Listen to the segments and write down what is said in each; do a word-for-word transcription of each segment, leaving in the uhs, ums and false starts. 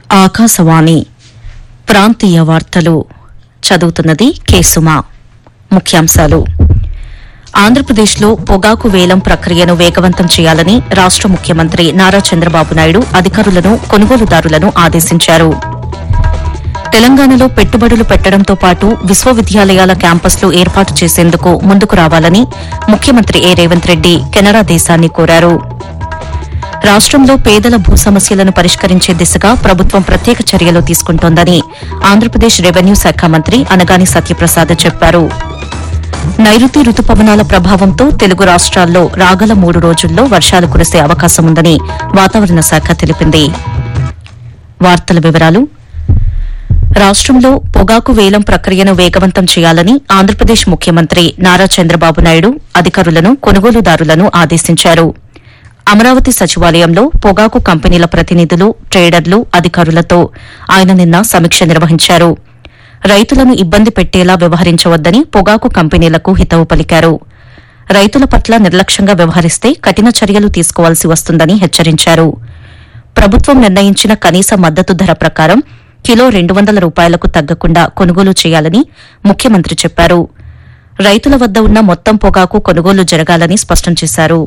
ఆకాశవాణి ప్రాంతీయ వార్తలు చదువుతున్నది కేసుమా. ముఖ్యాంశాలు. ఆంధ్రప్రదేశ్లో పొగాకు వేలం ప్రక్రియను వేగవంతం చేయాలని రాష్ట ముఖ్యమంత్రి నారా చంద్రబాబు నాయుడు అధికారులను కొనుగోలుదారులను ఆదేశించారు. తెలంగాణలో పెట్టుబడులు పెట్టడంతో పాటు విశ్వవిద్యాలయాల క్యాంపస్లు ఏర్పాటు చేసేందుకు ముందుకు రావాలని ముఖ్యమంత్రి ఏ రేవంత్ రెడ్డి కెనడా దేశాన్ని కోరారు. రాష్టంలో పేదల భూ సమస్యలను పరిష్కరించే దిశగా ప్రభుత్వం ప్రత్యేక చర్యలు తీసుకుంటోందని ఆంధ్రప్రదేశ్ రెవెన్యూ శాఖ మంత్రి అనగాని సత్యప్రసాద్ చెప్పారు. నైరుతి రుతుపవనాల ప్రభావంతో తెలుగు రాష్ట్రాల్లో రాగల మూడు రోజుల్లో వర్షాలు కురిసే అవకాశముందని వాతావరణ శాఖ తెలిపింది. వార్తల వివరాలు. రాష్టంలో పొగాకు వేలం ప్రక్రియను వేగవంతం చేయాలని ఆంధ్రప్రదేశ్ ముఖ్యమంత్రి నారా చంద్రబాబు నాయుడు అధికారులను కొనుగోలుదారులను ఆదేశించారు. అమరావతి సచివాలయంలో పొగాకు కంపెనీల ప్రతినిధులు, ట్రేడర్లు, అధికారులతో ఆయన నిన్న సమీక్ష నిర్వహించారు. రైతులను ఇబ్బంది పెట్టేలా వ్యవహరించవద్దని పొగాకు కంపెనీలకు హితవు పలికారు. రైతుల పట్ల నిర్లక్ష్యంగా వ్యవహరిస్తే కఠిన చర్యలు తీసుకోవాల్సి వస్తుందని హెచ్చరించారు. ప్రభుత్వం నిర్ణయించిన కనీస మద్దతు ధర ప్రకారం కిలో రెండు వందల రూపాయలకు తగ్గకుండా కొనుగోలు చేయాలని ముఖ్యమంత్రి చెప్పారు. రైతుల వద్ద ఉన్న మొత్తం పొగాకు కొనుగోలు జరగాలని స్పష్టం చేశారు.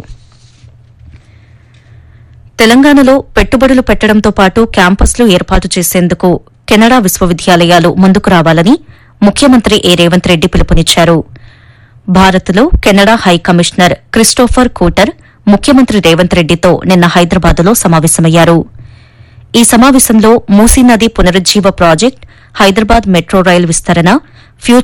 తెలంగాణలో పెట్టుబడులు పెట్టడంతో పాటు క్యాంపస్లు ఏర్పాటు చేసేందుకు కెనడా విశ్వవిద్యాలయాలు ముందుకు రావాలని ముఖ్యమంత్రి ఏ రేవంత్ రెడ్డి పిలుపునిచ్చారు. భారత్లో కెనడా హై కమిషనర్ క్రిస్టోఫర్ కూటర్ ముఖ్యమంత్రి రేవంత్ రెడ్డితో నిన్న హైదరాబాద్లో సమావేశమయ్యారు. ఈ సమావేశంలో మూసీ నది పునరుజ్జీవ ప్రాజెక్టు, హైదరాబాద్ మెట్రో రైలు విస్తరణ, ఫ్యూచర్